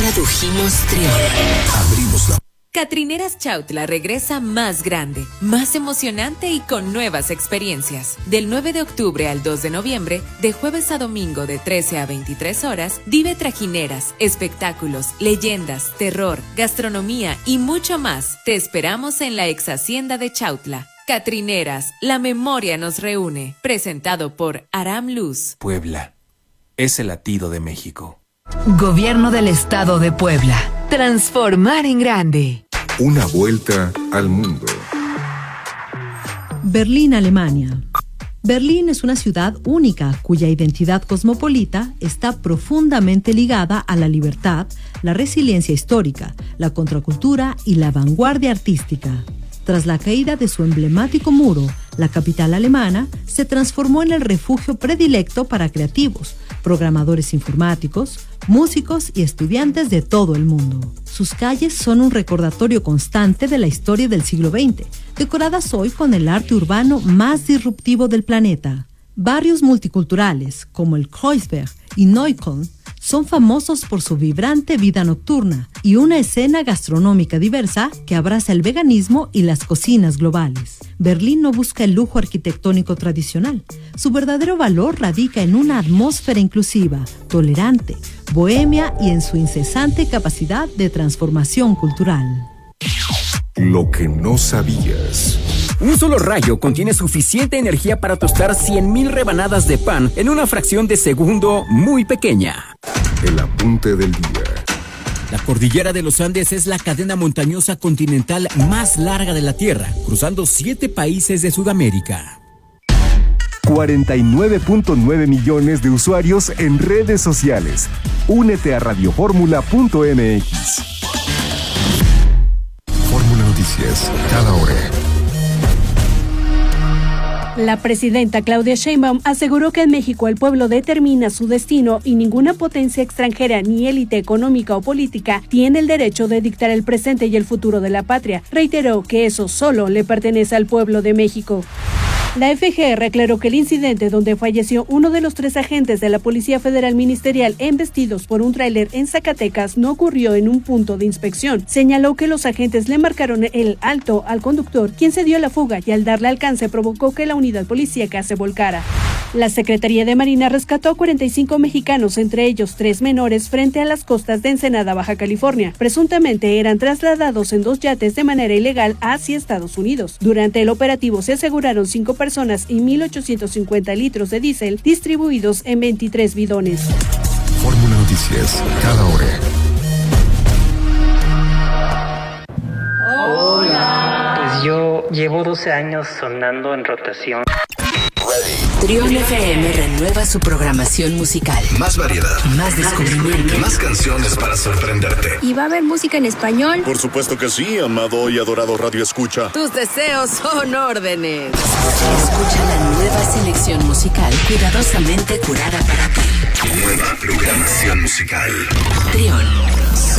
tradujimos Trión. Abrimos la... Catrineras Chautla regresa más grande, más emocionante y con nuevas experiencias. Del 9 de octubre al 2 de noviembre, de jueves a domingo de 13 a 23 horas, vive trajineras, espectáculos, leyendas, terror, gastronomía y mucho más. Te esperamos en la ex hacienda de Chautla. Catrineras, la memoria nos reúne. Presentado por Aram Luz. Puebla es el latido de México. Gobierno del Estado de Puebla. Transformar en grande. Una vuelta al mundo. Berlín, Alemania. Berlín es una ciudad única cuya identidad cosmopolita está profundamente ligada a la libertad, la resiliencia histórica, la contracultura y la vanguardia artística. Tras la caída de su emblemático muro, la capital alemana se transformó en el refugio predilecto para creativos, programadores informáticos, músicos y estudiantes de todo el mundo. Sus calles son un recordatorio constante de la historia del siglo XX, decoradas hoy con el arte urbano más disruptivo del planeta. Barrios multiculturales, como el Kreuzberg y Neukölln, son famosos por su vibrante vida nocturna y una escena gastronómica diversa que abraza el veganismo y las cocinas globales. Berlín no busca el lujo arquitectónico tradicional. Su verdadero valor radica en una atmósfera inclusiva, tolerante, bohemia y en su incesante capacidad de transformación cultural. Lo que no sabías. Un solo rayo contiene suficiente energía para tostar 100,000 rebanadas de pan en una fracción de segundo muy pequeña. El apunte del día. La cordillera de los Andes es la cadena montañosa continental más larga de la Tierra, cruzando 7 países de Sudamérica. 49.9 millones de usuarios en redes sociales. Únete a radioformula.mx. Fórmula Noticias, cada hora. La presidenta Claudia Sheinbaum aseguró que en México el pueblo determina su destino y ninguna potencia extranjera ni élite económica o política tiene el derecho de dictar el presente y el futuro de la patria. Reiteró que eso solo le pertenece al pueblo de México. La FGR aclaró que el incidente donde falleció uno de los 3 agentes de la Policía Federal Ministerial embestidos por un tráiler en Zacatecas no ocurrió en un punto de inspección. Señaló que los agentes le marcaron el alto al conductor, quien se dio a la fuga y al darle alcance provocó que la unidad policíaca se volcara. La Secretaría de Marina rescató a 45 mexicanos, entre ellos 3 menores, frente a las costas de Ensenada, Baja California. Presuntamente eran trasladados en 2 yates de manera ilegal hacia Estados Unidos. Durante el operativo se aseguraron 5 personas y 1,850 litros de diésel distribuidos en 23 bidones. Fórmula Noticias, cada hora. Hola. Pues yo llevo 12 años sonando en rotación. Trión FM renueva su programación musical. Más variedad. Más descubrimiento. Más canciones para sorprenderte. ¿Y va a haber música en español? Por supuesto que sí, amado y adorado Radio Escucha. Tus deseos son órdenes. Escucha la nueva selección musical cuidadosamente curada para ti. Nueva programación musical. Trión.